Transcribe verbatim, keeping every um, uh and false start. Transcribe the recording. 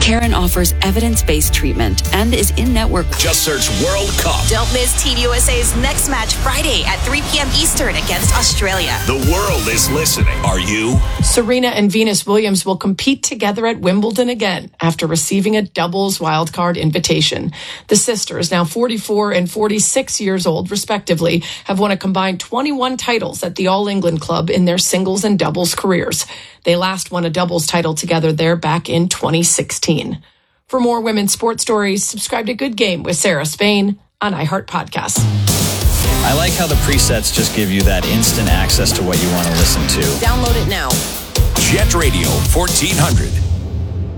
Karen offers evidence-based treatment and is in-network. Just search World Cup. Don't miss Team U S A's next match Friday at three p.m. Eastern against Australia. The world is listening. Are you? Serena and Venus Williams will compete together at Wimbledon again after receiving a doubles wildcard invitation. The sisters, now forty-four and forty-six years old, respectively, have won a combined twenty-one titles at the All England Club in their singles and doubles careers. They last won a doubles title together there back in twenty sixteen. For more women's sports stories, subscribe to Good Game with Sarah Spain on iHeart Podcasts. I like how the presets just give you that instant access to what you want to listen to. Download it now. Jet Radio fourteen hundred.